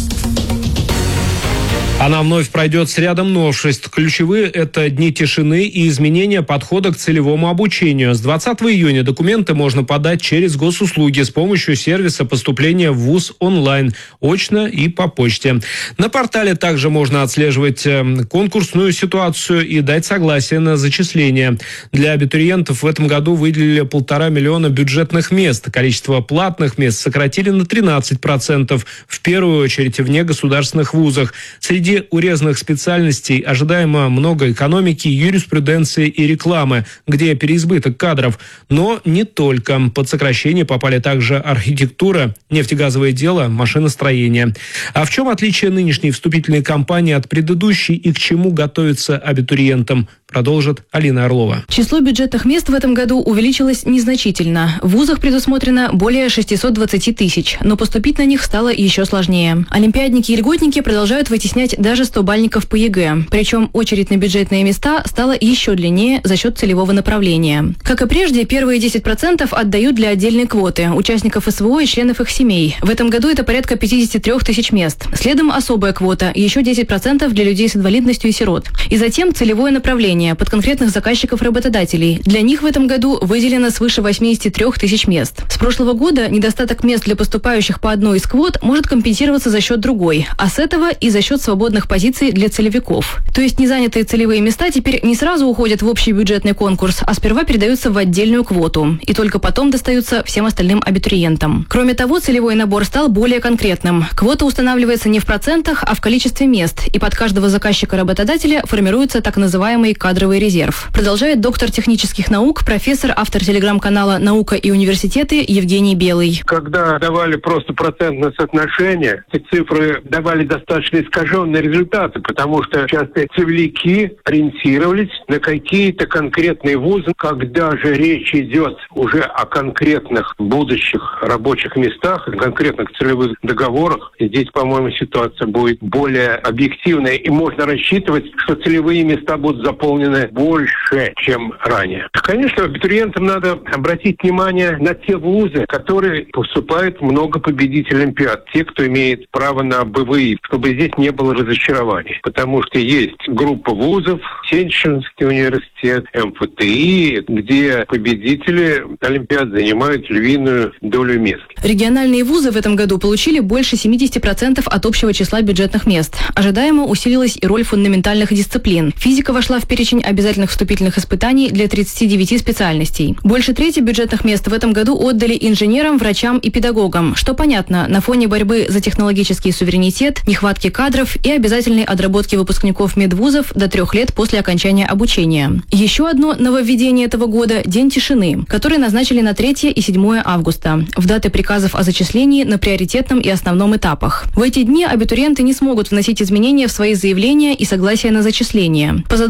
Она вновь пройдет с рядом новшеств. Ключевые – это дни тишины и изменения подхода к целевому обучению. С 20 июня документы можно подать через госуслуги с помощью сервиса поступления в вуз онлайн, очно и по почте. На портале также можно отслеживать конкурсную ситуацию и дать согласие на зачисление. Для абитуриентов в этом году выделили 1,5 миллиона бюджетных мест. Количество платных мест сократили на 13%, в первую очередь в негосударственных вузах. Среди урезанных специальностей ожидаемо много экономики, юриспруденции и рекламы, где переизбыток кадров. Но не только. Под сокращение попали также архитектура, нефтегазовое дело, машиностроение. А в чем отличие нынешней вступительной кампании от предыдущей и к чему готовиться абитуриентам? Продолжит Алина Орлова. Число бюджетных мест в этом году увеличилось незначительно. В вузах предусмотрено более 620 тысяч, но поступить на них стало еще сложнее. Олимпиадники и льготники продолжают вытеснять даже 100-бальников по ЕГЭ. Причем очередь на бюджетные места стала еще длиннее за счет целевого направления. Как и прежде, первые 10% отдают для отдельной квоты участников СВО и членов их семей. В этом году это порядка 53 тысяч мест. Следом особая квота, еще 10% для людей с инвалидностью и сирот. И затем целевое направление под конкретных заказчиков-работодателей. Для них в этом году выделено свыше 83 тысяч мест. С прошлого года недостаток мест для поступающих по одной из квот может компенсироваться за счет другой, а с этого и за счет свободных позиций для целевиков. То есть незанятые целевые места теперь не сразу уходят в общий бюджетный конкурс, а сперва передаются в отдельную квоту. И только потом достаются всем остальным абитуриентам. Кроме того, целевой набор стал более конкретным. Квота устанавливается не в процентах, а в количестве мест. И под каждого заказчика-работодателя формируется так называемый кадровый резерв. Продолжает доктор технических наук, профессор, автор телеграм-канала «Наука и университеты» Евгений Белый. Когда давали просто процентное соотношение, эти цифры давали достаточно искаженные результаты, потому что часто целевики ориентировались на какие-то конкретные вузы. Когда же речь идет уже о конкретных будущих рабочих местах, о конкретных целевых договорах, здесь, по-моему, ситуация будет более объективная, и можно рассчитывать, что целевые места будут заполнены больше, чем ранее. Конечно, абитуриентам надо обратить внимание на те вузы, которые поступают много победителей Олимпиад, те, кто имеет право на БВИ, чтобы здесь не было разочарований. Потому что есть группа вузов, Сенчинский университет, МФТИ, где победители Олимпиад занимают львиную долю мест. Региональные вузы в этом году получили больше 70% от общего числа бюджетных мест. Ожидаемо усилилась и роль фундаментальных дисциплин. Физика вошла в перечень обязательных вступительных испытаний для 39 специальностей. Больше трети бюджетных мест в этом году отдали инженерам, врачам и педагогам, что понятно на фоне борьбы за технологический суверенитет, нехватки кадров и обязательной отработки выпускников медвузов до 3 лет после окончания обучения. Еще одно нововведение этого года – День тишины, который назначили на 3 и 7 августа, в даты приказов о зачислении на приоритетном и основном этапах. В эти дни абитуриенты не смогут вносить изменения в свои заявления и согласия на зачисление. По задумке властей,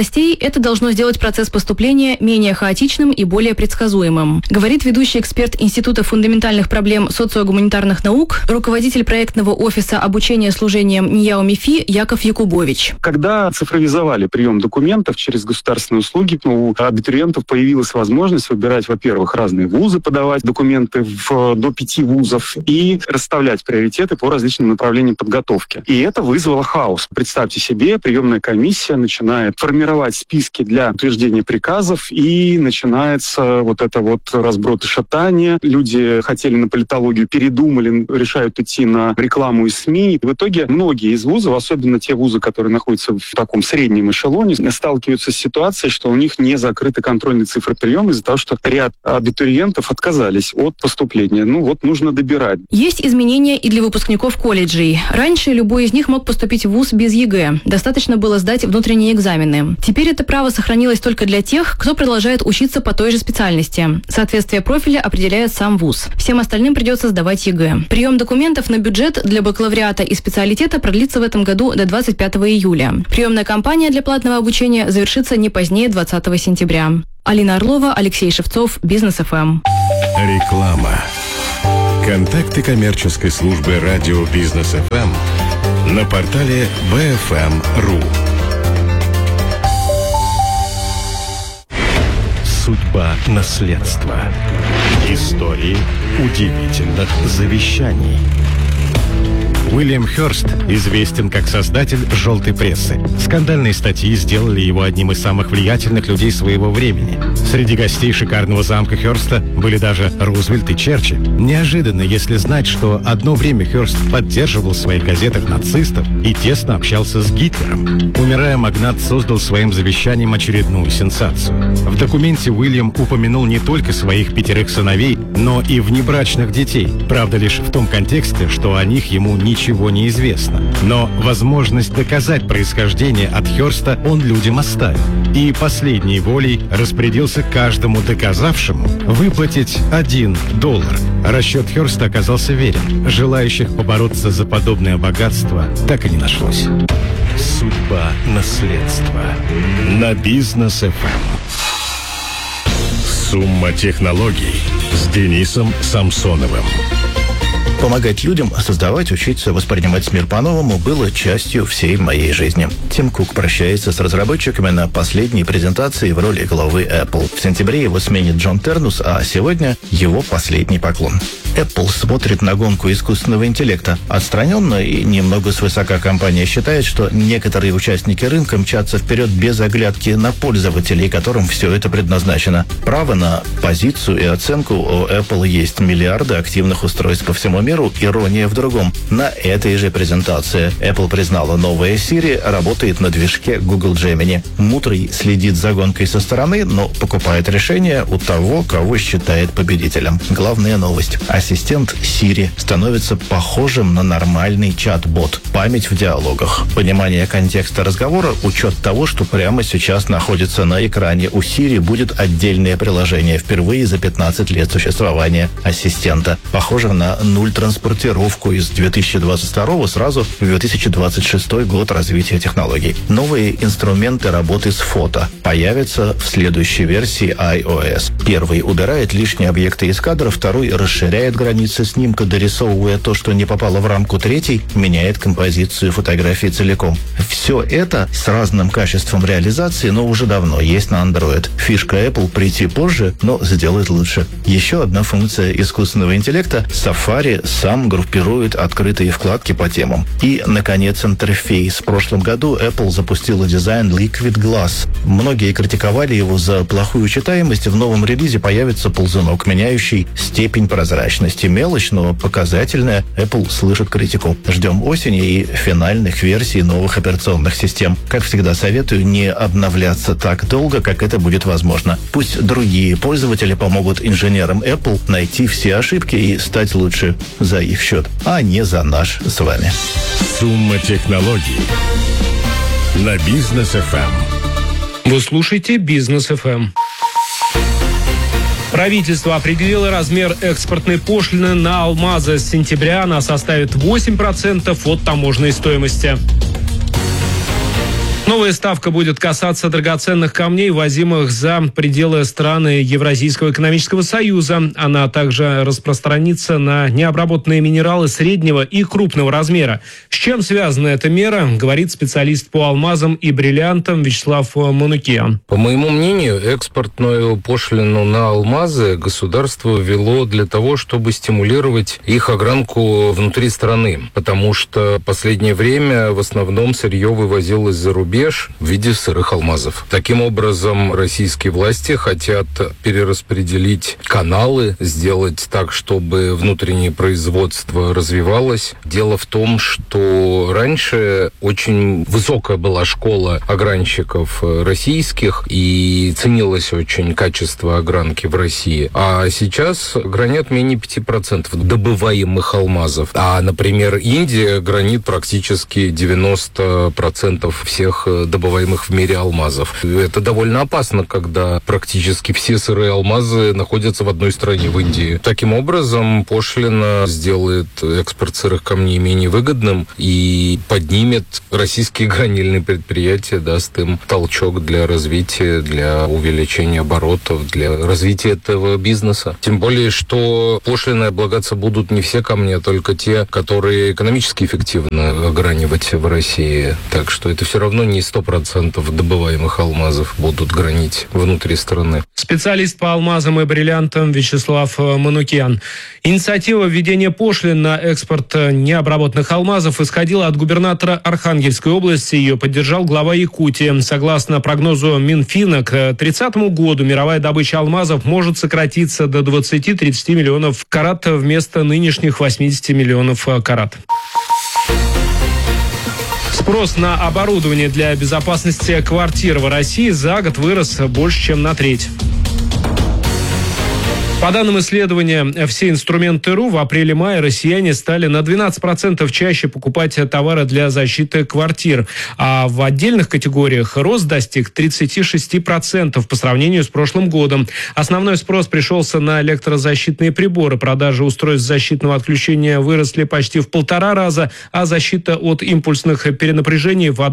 властей это должно сделать процесс поступления менее хаотичным и более предсказуемым, говорит ведущий эксперт Института фундаментальных проблем социогуманитарных наук, руководитель проектного офиса обучения служением НИЯО МИФИ Яков Якубович. Когда цифровизовали прием документов через государственные услуги, у абитуриентов появилась возможность выбирать, во-первых, разные вузы, подавать документы до 5 вузов и расставлять приоритеты по различным направлениям подготовки. И это вызвало хаос. Представьте себе, приемная комиссия начинает формировать списки для утверждения приказов, и начинается вот это вот разброд и шатание. Люди хотели на политологию, передумали, решают идти на рекламу из СМИ. И в итоге многие из вузов, особенно те вузы, которые находятся в таком среднем эшелоне, сталкиваются с ситуацией, что у них не закрыты контрольные цифры приема из-за того, что ряд абитуриентов отказались от поступления. Нужно добирать. Есть изменения и для выпускников колледжей. Раньше любой из них мог поступить в вуз без ЕГЭ. Достаточно было сдать внутренние экзамены. Теперь это право сохранилось только для тех, кто продолжает учиться по той же специальности. Соответствие профиля определяет сам вуз. Всем остальным придется сдавать ЕГЭ. Прием документов на бюджет для бакалавриата и специалитета продлится в этом году до 25 июля. Приемная кампания для платного обучения завершится не позднее 20 сентября. Алина Орлова, Алексей Шевцов, Бизнес ФМ. Реклама. Контакты коммерческой службы радио Бизнес ФМ на портале bfm.ru. Судьба наследства. Истории удивительных завещаний. Уильям Хёрст известен как создатель «желтой прессы». Скандальные статьи сделали его одним из самых влиятельных людей своего времени. Среди гостей шикарного замка Хёрста были даже Рузвельт и Черчилль. Неожиданно, если знать, что одно время Хёрст поддерживал в своих газетах нацистов и тесно общался с Гитлером. Умирая, магнат создал своим завещанием очередную сенсацию. В документе Уильям упомянул не только своих 5 сыновей, но и внебрачных детей. Правда, лишь в том контексте, что о них ему ничего не известно. Но возможность доказать происхождение от Хёрста он людям оставил. И последней волей распорядился каждому доказавшему выплатить $1. Расчет Хёрста оказался верен. Желающих побороться за подобное богатство так и не нашлось. Судьба наследства. На Бизнес ФМ. Сумма технологий с Денисом Самсоновым. Помогать людям создавать, учиться, воспринимать мир по-новому было частью всей моей жизни. Тим Кук прощается с разработчиками на последней презентации в роли главы Apple. В сентябре его сменит Джон Тернус, а сегодня его последний поклон. Apple смотрит на гонку искусственного интеллекта отстраненно, и немного свысока компания считает, что некоторые участники рынка мчатся вперед без оглядки на пользователей, которым все это предназначено. Право на позицию и оценку у Apple есть. Миллиарды активных устройств по всему миру. Ирония в другом. На этой же презентации Apple признала, новая Siri работает на движке Google Gemini. Мудрый следит за гонкой со стороны, но покупает решение у того, кого считает победителем. Главная новость. Ассистент Siri становится похожим на нормальный чат-бот. Память в диалогах, понимание контекста разговора, учет того, что прямо сейчас находится на экране. У Siri будет отдельное приложение впервые за 15 лет существования ассистента. Похоже на транспортировку из 2022 сразу в 2026 год развития технологий. Новые инструменты работы с фото появятся в следующей версии iOS. Первый убирает лишние объекты из кадра, второй расширяет границы снимка, дорисовывая то, что не попало в рамку, третий меняет композицию фотографии целиком. Все это с разным качеством реализации, но уже давно есть на Android. Фишка Apple прийти позже, но сделать лучше. Еще одна функция искусственного интеллекта — Safari сам группирует открытые вкладки по темам. И, наконец, интерфейс. В прошлом году Apple запустила дизайн Liquid Glass. Многие критиковали его за плохую читаемость. В новом релизе появится ползунок, меняющий степень прозрачности. Мелочь, но показательная. Apple слышит критику. Ждем осени и финальных версий новых операционных систем. Как всегда, советую не обновляться так долго, как это будет возможно. Пусть другие пользователи помогут инженерам Apple найти все ошибки и стать лучше за их счет, а не за наш с вами. Сумма технологий на Бизнес ФМ. Вы слушаете Бизнес ФМ. Правительство определило размер экспортной пошлины на алмазы. С сентября она составит 8% от таможенной стоимости. Новая ставка будет касаться драгоценных камней, возимых за пределы страны Евразийского экономического союза. Она также распространится на необработанные минералы среднего и крупного размера. С чем связана эта мера, говорит специалист по алмазам и бриллиантам Вячеслав Манукян. По моему мнению, экспортную пошлину на алмазы государство ввело для того, чтобы стимулировать их огранку внутри страны. Потому что в последнее время в основном сырье вывозилось за рубеж в виде сырых алмазов. Таким образом, российские власти хотят перераспределить каналы, сделать так, чтобы внутреннее производство развивалось. Дело в том, что раньше очень высокая была школа огранщиков российских и ценилось очень качество огранки в России. А сейчас гранят менее 5% добываемых алмазов. А, например, Индия гранит практически 90% всех добываемых в мире алмазов. Это довольно опасно, когда практически все сырые алмазы находятся в одной стране, в Индии. Таким образом, пошлина сделает экспорт сырых камней менее выгодным и поднимет российские гранильные предприятия, даст им толчок для развития, для увеличения оборотов, для развития этого бизнеса. Тем более, что пошлиной облагаться будут не все камни, а только те, которые экономически эффективно огранивать в России. Так что это все равно не 100% добываемых алмазов будут гранить внутри страны. Специалист по алмазам и бриллиантам Вячеслав Манукян. Инициатива введения пошлин на экспорт необработанных алмазов исходила от губернатора Архангельской области. Ее поддержал глава Якутии. Согласно прогнозу Минфина, к 30 году мировая добыча алмазов может сократиться до 20-30 миллионов карат вместо нынешних 80 миллионов карат. Спрос на оборудование для безопасности квартир в России за год вырос больше, чем на треть. По данным исследования «Все инструменты.ру», в апреле-мае россияне стали на 12% чаще покупать товары для защиты квартир, а в отдельных категориях рост достиг 36% по сравнению с прошлым годом. Основной спрос пришелся на электрозащитные приборы. Продажи устройств защитного отключения выросли почти в 1,5 раза, а защита от импульсных перенапряжений в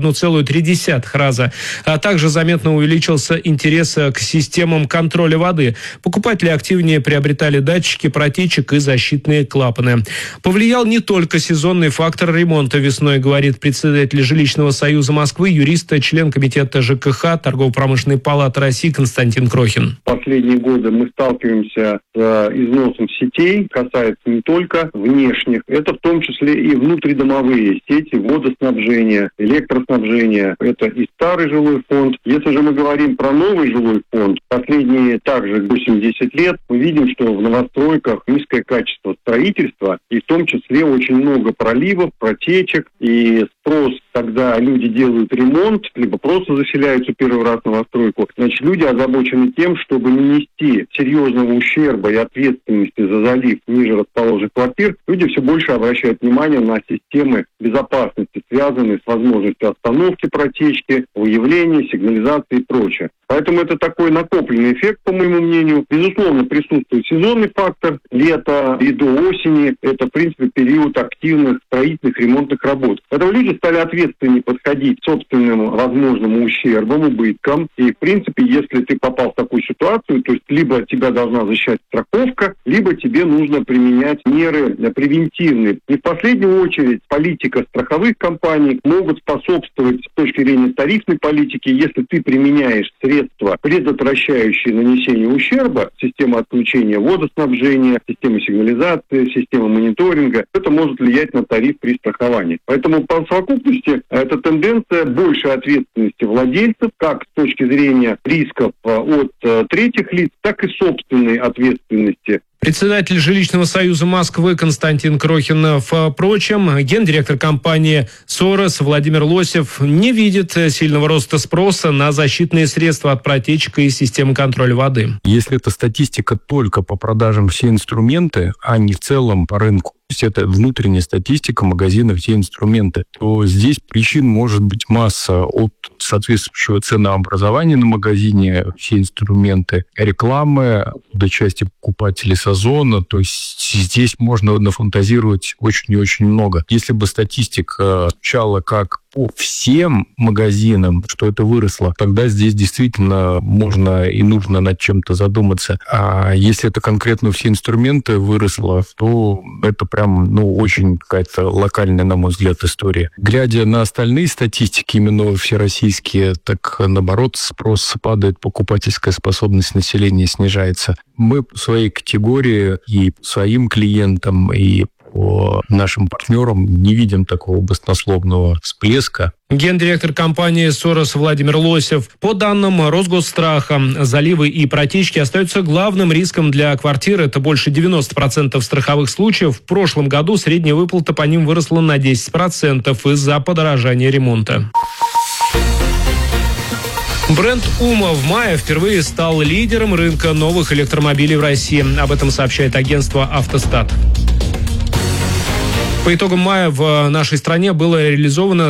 1,3 раза. А также заметно увеличился интерес к системам контроля воды. Покупатели активнее приобретали датчики протечек и защитные клапаны. Повлиял не только сезонный фактор ремонта весной, говорит председатель Жилищного союза Москвы, юрист, член комитета ЖКХ Торгово-промышленной палаты России Константин Крохин. Последние годы мы сталкиваемся с износом сетей, касается не только внешних, это в том числе и внутридомовые сети, водоснабжения, электроснабжения. Это и старый жилой фонд. Если же мы говорим про новый жилой фонд, последние также 8-10 лет, мы видим, что в новостройках низкое качество строительства, и в том числе очень много проливов, протечек, и спрос, когда люди делают ремонт, либо просто заселяются первый раз в новостройку, значит, люди озабочены тем, чтобы не нести серьезного ущерба и ответственности за залив ниже расположенных квартир, люди все больше обращают внимание на системы безопасности, связанные с возможностью остановки протечки, выявления, сигнализации и прочее. Поэтому это такой накопленный эффект, по моему мнению. Безусловно, присутствует сезонный фактор. Лето и до осени – это, в принципе, период активных строительных ремонтных работ. Поэтому люди стали ответственнее подходить к собственным возможным ущербам, убыткам. И, в принципе, если ты попал в такую ситуацию, то есть либо тебя должна защищать страховка, либо тебе нужно применять меры превентивные. И в последнюю очередь политика страховых компаний могут способствовать с точки зрения тарифной политики, если ты применяешь средства, предотвращающие нанесение ущерба, система отключения водоснабжения, система сигнализации, система мониторинга, это может влиять на тариф при страховании. Поэтому по совокупности эта тенденция большей ответственности владельцев, как с точки зрения рисков от третьих лиц, так и собственной ответственности. Председатель Жилищного союза Москвы Константин Крохин. Впрочем, гендиректор компании «Сорос» Владимир Лосев не видит сильного роста спроса на защитные средства от протечек и системы контроля воды. Если это статистика только по продажам все инструменты, а не в целом по рынку, то есть это внутренняя статистика магазинов, все инструменты, то здесь причин может быть масса, от соответствующего ценообразования на магазине, все инструменты, рекламы, до части покупателей сезона, то есть здесь можно нафантазировать очень и очень много. Если бы статистика звучала как по всем магазинам, что это выросло, тогда здесь действительно можно и нужно над чем-то задуматься. А если это конкретно все инструменты выросло, то это прям, очень какая-то локальная, на мой взгляд, история. Глядя на остальные статистики, именно всероссийские, так наоборот, спрос падает, покупательская способность населения снижается. Мы по своей категории и своим клиентам, и по нашим партнерам не видим такого баснословного всплеска. Гендиректор компании «Сорос» Владимир Лосев. По данным Росгосстраха, заливы и протечки остаются главным риском для квартир. Это больше 90% страховых случаев. В прошлом году средняя выплата по ним выросла на 10% из-за подорожания ремонта. Бренд «Ума» в мае впервые стал лидером рынка новых электромобилей в России. Об этом сообщает агентство «Автостат». По итогам мая в нашей стране было реализовано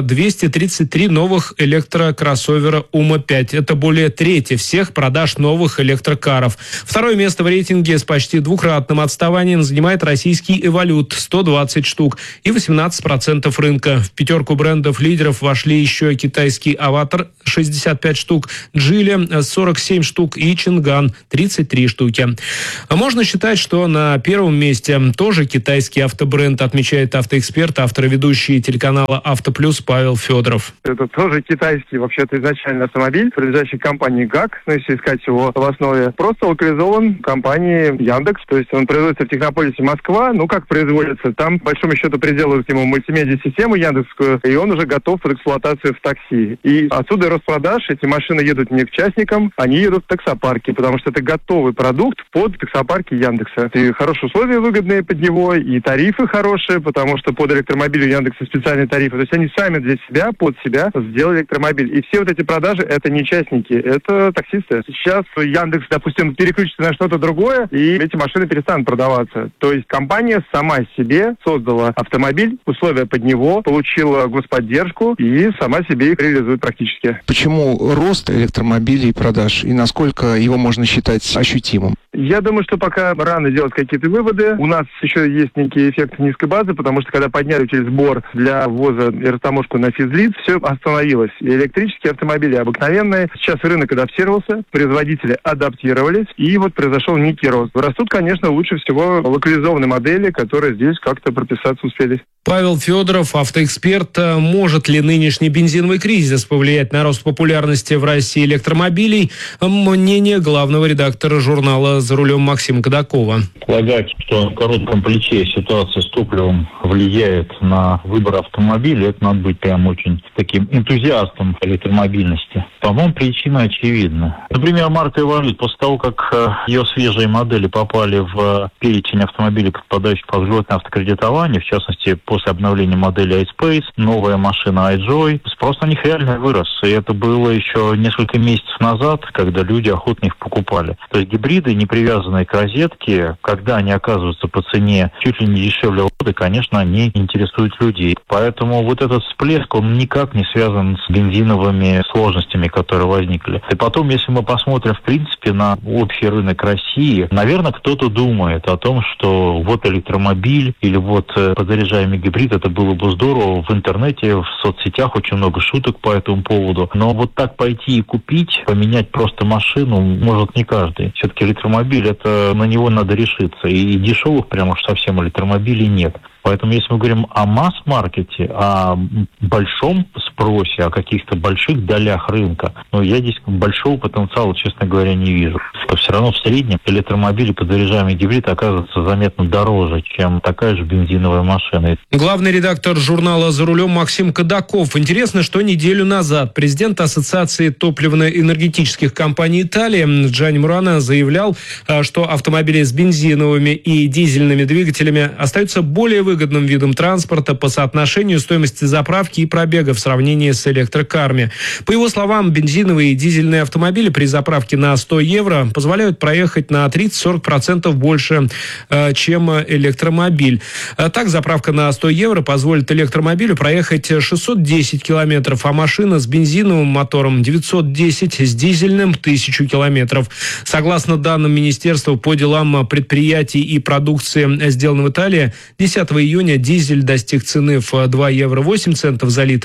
233 новых электрокроссовера «Ума-5». Это более трети всех продаж новых электрокаров. Второе место в рейтинге с почти двукратным отставанием занимает российский «Эволют» 120 штук и 18% рынка. В пятерку брендов-лидеров вошли еще китайский «Аватар» 65 штук, «Джили» 47 штук и «Чинган» 33 штуки. Можно считать, что на первом месте тоже китайский автобренд, отмечает автоэксперт, автор и ведущий телеканала «Автоплюс» Павел Федоров. Это тоже китайский, вообще-то, изначально автомобиль, принадлежащий компании ГАК, если искать его в основе. Просто локализован компанией Яндекс, то есть он производится в Технополисе Москва. Как производится? Там, по большому счету, приделывают ему мультимедиа-систему яндексскую, и он уже готов под эксплуатацию в такси. И отсюда Роспродаж, эти машины едут не к частникам, они едут в таксопарки, потому что это готовый продукт под таксопарки Яндекса. И хорошие условия выгодные под него, и тарифы хорошие, потому что под электромобиль у Яндекса специальные тарифы. То есть они сами для себя, под себя сделали электромобиль. И все вот эти продажи, это не частники, это таксисты. Сейчас Яндекс, допустим, переключится на что-то другое, и эти машины перестанут продаваться. То есть компания сама себе создала автомобиль, условия под него, получила господдержку и сама себе их реализует практически. Почему рост электромобилей и продаж, и насколько его можно считать ощутимым? Я думаю, что пока рано делать какие-то выводы. У нас еще есть некий эффект низкой базы, потому что когда подняли через сбор для ввоза и растаможку на физлиц, все остановилось. И электрические автомобили обыкновенные. Сейчас рынок адаптировался, производители адаптировались, и вот произошел некий рост. Растут, конечно, лучше всего локализованные модели, которые здесь как-то прописаться успели. Павел Федоров, автоэксперт. Может ли нынешний бензиновый кризис повлиять на рост популярности в России электромобилей? Мнение главного редактора журнала «За рулем» Максима Кадакова. Полагать, что в коротком плече ситуация с топливом влияет на выбор автомобиля, это надо быть прям очень таким энтузиастом электромобильности. По-моему, причина очевидна. Например, марка «Эволют», после того, как ее свежие модели попали в перечень автомобилей, подпадающих под льготное автокредитование, в частности, после обновления модели iSpace, новая машина iJoy, спрос на них реально вырос. И это было еще несколько месяцев назад, когда люди охотно их покупали. То есть гибриды, не привязанные к розетке, когда они оказываются по цене чуть ли не дешевле Лады, конечно, они интересуют людей. Поэтому вот этот всплеск, он никак не связан с бензиновыми сложностями, которые возникли. И потом, если мы посмотрим, в принципе, на общий рынок России, наверное, кто-то думает о том, что вот электромобиль или вот подзаряжаемый гибрид, это было бы здорово. В интернете, в соцсетях очень много шуток по этому поводу. Но вот так пойти и купить, поменять просто машину, может не каждый. Все-таки электромобиль, это на него надо решиться. И дешевых прямо уж совсем электромобилей нет. Поэтому, если мы говорим о масс-маркете, о большом спросе, о каких-то больших долях рынка, я здесь большого потенциала, честно говоря, не вижу. То все равно в среднем электромобиль и подзаряжаемый гибрид оказывается заметно дороже, чем такая же бензиновая машина. Главный редактор журнала «За рулем» Максим Кадаков. Интересно, что неделю назад президент Ассоциации топливно-энергетических компаний Италии Джанни Мурано заявлял, что автомобили с бензиновыми и дизельными двигателями остаются более выгодным видом транспорта по соотношению стоимости заправки и пробега в сравнении с электрокарами. По его словам, бензиновые и дизельные автомобили при заправке на 100 евро позволяют проехать на 30-40% больше, чем электромобиль. Так, заправка на 100 евро позволит электромобилю проехать 610 километров, а машина с бензиновым мотором 910, с дизельным 1000 километров. Согласно данным Министерства по делам предприятий и продукции, сделанной в Италии, 10 июня дизель достиг цены в 2 евро 8 центов за литр, а бензин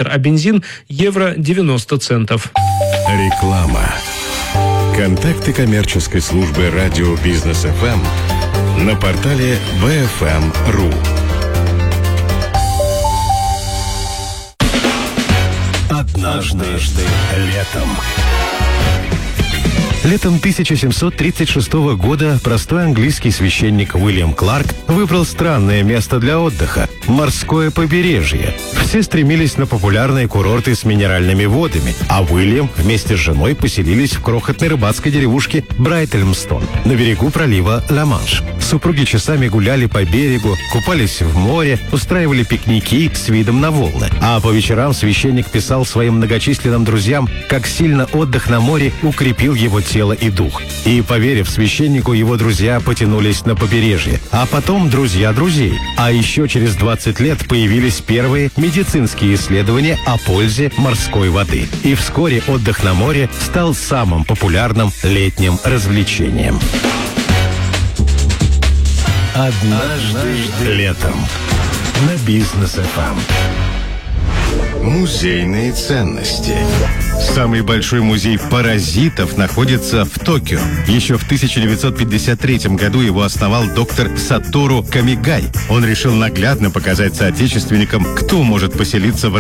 1 евро 90 центов. Реклама. Контакты коммерческой службы радио Бизнес ФМ на портале bfm.ru. Однажды летом. Летом 1736 года простой английский священник Уильям Кларк выбрал странное место для отдыха – морское побережье. Все стремились на популярные курорты с минеральными водами, а Уильям вместе с женой поселились в крохотной рыбацкой деревушке Брайтельмстон на берегу пролива Ла-Манш. Супруги часами гуляли по берегу, купались в море, устраивали пикники с видом на волны. А по вечерам священник писал своим многочисленным друзьям, как сильно отдых на море укрепил его тело и дух. И, поверив священнику, его друзья потянулись на побережье. А потом друзья друзей. А еще через 20 лет появились первые медицинские исследования о пользе морской воды. И вскоре отдых на море стал самым популярным летним развлечением. Однажды летом на Бизнес ФМ. Музейные ценности. Самый большой музей паразитов находится в Токио. Еще в 1953 году его основал доктор Сатору Камигай. Он решил наглядно показать соотечественникам, кто может поселиться в